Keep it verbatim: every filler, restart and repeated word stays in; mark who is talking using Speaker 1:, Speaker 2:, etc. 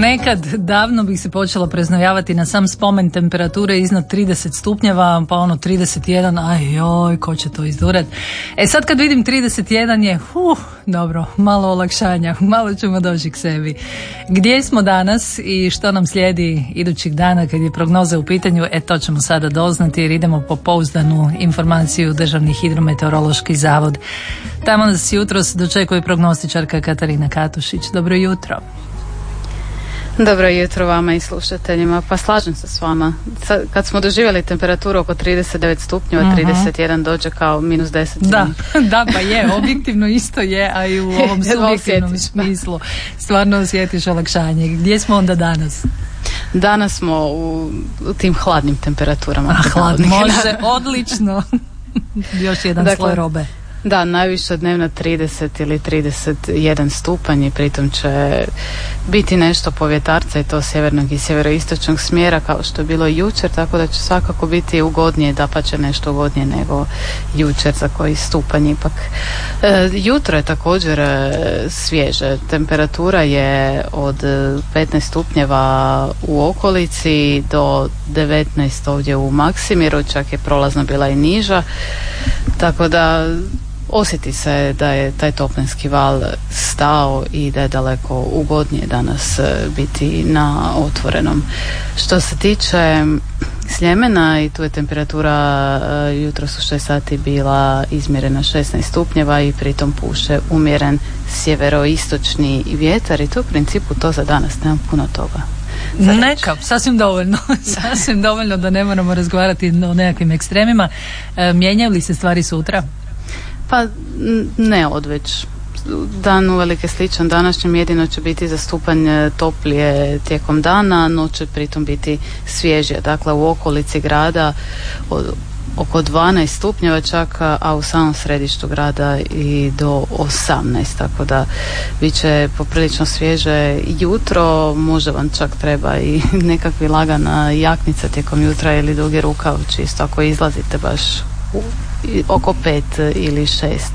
Speaker 1: Nekad davno bih se počela preznojavati na sam spomen temperature iznad trideset stupnjeva, pa ono trideset jedan, aj joj, ko će to izdurat. E sad kad vidim trideset jedan je, uh, dobro, malo olakšanja, malo ćemo doći k sebi. Gdje smo danas i što nam slijedi idućih dana kad je prognoza u pitanju, e to ćemo sada doznati jer idemo po pouzdanu informaciju Državni hidrometeorološki zavod. Tamo nas jutros dočekuje prognostičarka Katarina Katušić. Dobro jutro.
Speaker 2: Dobro jutro vama i slušateljima. Pa slažem se s vama. Kad smo doživjeli temperaturu oko trideset devet stupnjeva, uh-huh. trideset jedan dođe kao minus deset.
Speaker 1: Da, da, pa je, objektivno isto je, a i u ovom subjektivnom smislu stvarno osjetiš olakšanje. Gdje smo onda danas?
Speaker 2: Danas smo u, u tim hladnim temperaturama.
Speaker 1: A, hladno, može, odlično. Još jedan dakle, sloj robe.
Speaker 2: Da, najviša dnevna trideset ili trideset jedan stupanj i pritom će biti nešto povjetarca i to sjevernog i sjeveroistočnog smjera kao što je bilo jučer, tako da će svakako biti ugodnije, dapače nešto ugodnije nego jučer za koji stupanj ipak. E, jutro je također e, svježe, temperatura je od petnaest stupnjeva u okolici do devetnaest ovdje u Maksimiru, čak je prolazno bila i niža, tako da osjeti se da je taj toplinski val stao i da je daleko ugodnije danas biti na otvorenom. Što se tiče Sljemena, i tu je temperatura jutros u šest sati bila izmjerena šesnaest stupnjeva i pritom puše umjeren sjeveroistočni vjetar i to u principu to za danas, nema puno toga.
Speaker 1: Neka, sasvim dovoljno sasvim dovoljno da ne moramo razgovarati o nekakvim ekstremima. E, mijenjaju li se stvari sutra?
Speaker 2: Pa ne odveć. Dan uvelike sličan današnjem, jedino će biti za stupanj toplije tijekom dana, noć će pritom biti svježija. Dakle, u okolici grada od, oko dvanaest stupnjeva čak, a u samom središtu grada i do osamnaest, tako da bit će poprilično svježe jutro, možda vam čak treba i nekakvi lagana jaknica tijekom jutra ili dugi rukav, čisto ako izlazite baš u, oko pet ili šest